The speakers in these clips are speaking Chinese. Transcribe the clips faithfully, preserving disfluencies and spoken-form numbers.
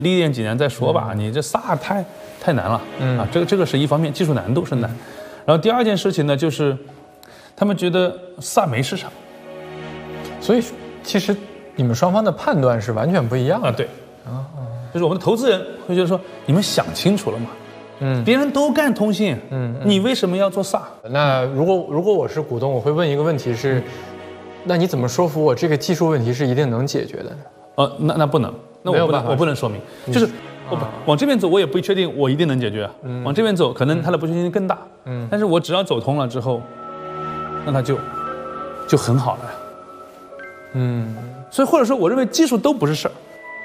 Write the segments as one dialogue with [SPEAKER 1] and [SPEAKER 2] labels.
[SPEAKER 1] 历练几年再说吧。嗯、你这萨太太难了，嗯啊，这个这个是一方面，技术难度是难。嗯、然后第二件事情呢，就是他们觉得萨没市场，
[SPEAKER 2] 所以其实你们双方的判断是完全不一样的
[SPEAKER 1] 啊。对，啊，就是我们的投资人会觉得说，你们想清楚了吗？嗯，别人都干通信，嗯，你为什么要做萨？
[SPEAKER 2] 那如果如果我是股东，我会问一个问题是，嗯、那你怎么说服我这个技术问题是一定能解决的呢？
[SPEAKER 1] 呃，那那不能，那我不能，我不能说明，嗯、就是我不、啊、往这边走，我也不确定我一定能解决。嗯，往这边走，可能它的不确定性更大。嗯，但是我只要走通了之后，那它就就很好了呀。嗯，所以或者说，我认为技术都不是事儿，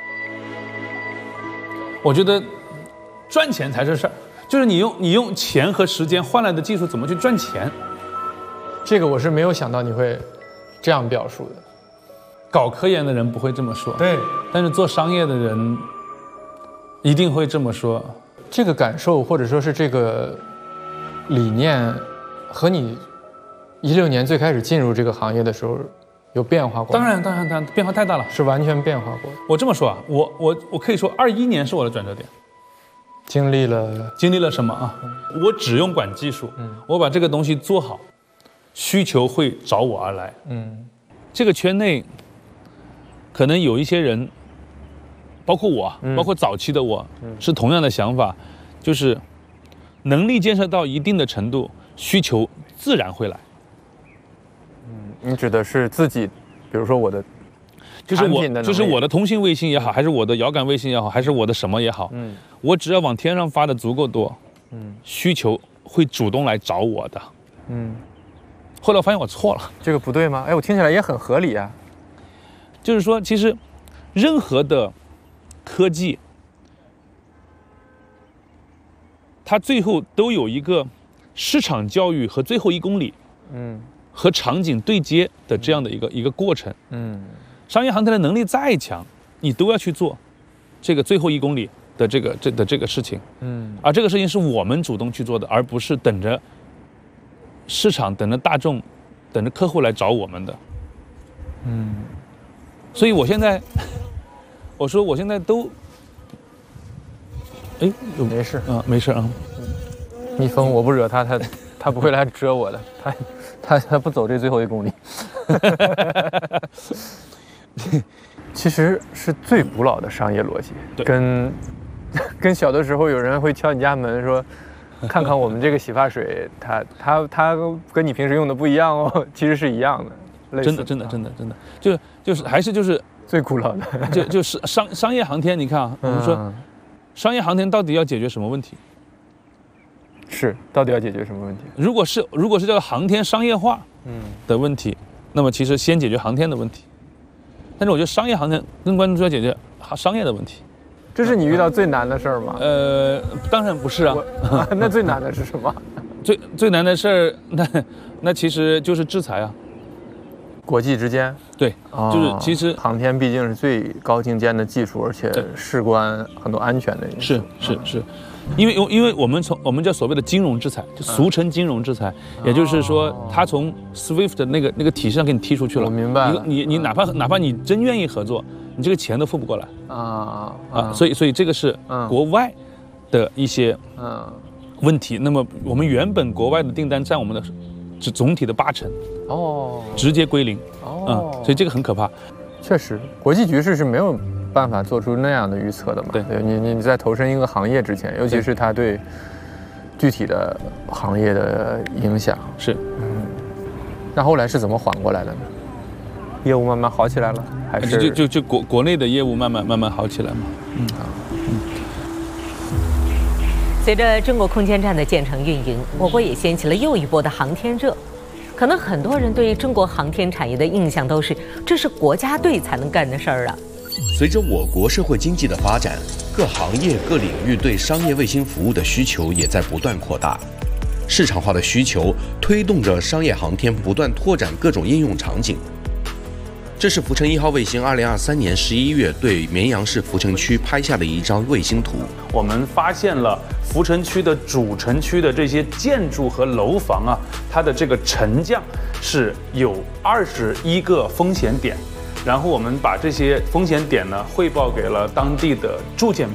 [SPEAKER 1] 我觉得赚钱才是事儿。就是你用你用钱和时间换来的技术怎么去赚钱，
[SPEAKER 2] 这个我是没有想到你会这样表述的。
[SPEAKER 1] 搞科研的人不会这么说，
[SPEAKER 2] 对，
[SPEAKER 1] 但是做商业的人一定会这么说。
[SPEAKER 2] 这个感受或者说是这个理念，和你一六年最开始进入这个行业的时候有变化过吗？
[SPEAKER 1] 当然，当然，当然，变化太大了，
[SPEAKER 2] 是完全变化过。
[SPEAKER 1] 我这么说啊，我我我可以说，二一年是我的转折点。
[SPEAKER 2] 经历了
[SPEAKER 1] 经历了什么啊？我只用管技术，嗯，我把这个东西做好，需求会找我而来，嗯，这个圈内可能有一些人，包括我，嗯、包括早期的我，嗯、是同样的想法，就是能力建设到一定的程度，需求自然会来。
[SPEAKER 2] 嗯，你指的是自己，比如说我的。
[SPEAKER 1] 就是我，就是我的通信卫星也好，还是我的遥感卫星也好，还是我的什么也好，嗯，我只要往天上发的足够多，嗯，需求会主动来找我的，嗯。后来我发现我错了，
[SPEAKER 2] 这个不对吗？哎，我听起来也很合理啊。
[SPEAKER 1] 就是说，其实任何的科技，它最后都有一个市场教育和最后一公里，嗯，和场景对接的这样的一个一个过程，嗯。商业航天的能力再强，你都要去做这个最后一公里的这个这的这个事情，嗯，而这个事情是我们主动去做的，而不是等着市场、等着大众、等着客户来找我们的，嗯，所以我现在，我说我现在都，哎，
[SPEAKER 2] 没事
[SPEAKER 1] 啊，没事啊，
[SPEAKER 2] 蜜蜂我不惹它，它它不会来蛰我的，它它它不走这最后一公里。其实是最古老的商业逻辑，跟跟小的时候有人会敲你家门说，看看我们这个洗发水，它它它跟你平时用的不一样哦，其实是一样的，
[SPEAKER 1] 真的真的真的真的，就就是还是就是
[SPEAKER 2] 最古老的，
[SPEAKER 1] 就就是商商业航天，你看啊，我们说商业航天到底要解决什么问题？
[SPEAKER 2] 是到底要解决什么问题？
[SPEAKER 1] 如果是如果是这个航天商业化嗯的问题，那么其实先解决航天的问题。但是我觉得商业航天更关注要解决商业的问题，
[SPEAKER 2] 这是你遇到最难的事儿吗？
[SPEAKER 1] 呃，当然不是啊。
[SPEAKER 2] 啊那最难的是什么？
[SPEAKER 1] 最最难的事儿，那那其实就是制裁啊。
[SPEAKER 2] 国际之间，
[SPEAKER 1] 对，哦、就是其实
[SPEAKER 2] 航天毕竟是最高精尖的技术，而且事关很多安全的因素。
[SPEAKER 1] 是是是。因为因为我们从我们叫所谓的金融制裁，就俗称金融制裁，嗯、也就是说，他从 SWIFT 的那个那个体系上给你踢出去了。
[SPEAKER 2] 我明白了。
[SPEAKER 1] 你你你哪怕、嗯、哪怕你真愿意合作，你这个钱都付不过来啊啊！啊所以所以这个是国外的一些嗯问题。嗯、那么我们原本国外的订单占我们的是总体的八成哦，直接归零哦、嗯，所以这个很可怕。
[SPEAKER 2] 确实，国际局势是没有办法做出那样的预测的嘛？
[SPEAKER 1] 对，
[SPEAKER 2] 对你你在投身一个行业之前，尤其是它对具体的行业的影响
[SPEAKER 1] 是，
[SPEAKER 2] 嗯，那后来是怎么缓过来的呢？业务慢慢好起来了，还是
[SPEAKER 1] 就就就国国内的业务慢慢慢慢好起来嘛？嗯啊嗯。
[SPEAKER 3] 随着中国空间站的建成运营，我国也掀起了又一波的航天热。可能很多人对中国航天产业的印象都是，这是国家队才能干的事儿啊。
[SPEAKER 4] 随着我国社会经济的发展，各行业各领域对商业卫星服务的需求也在不断扩大，市场化的需求推动着商业航天不断拓展各种应用场景。这是福成一号卫星二零二三年十一月对绵阳市福成区拍下的一张卫星图。
[SPEAKER 1] 我们发现了福成区的主城区的这些建筑和楼房啊，它的这个沉降是有二十一个风险点。 然后我们把这些风险点呢汇报给了当地的住建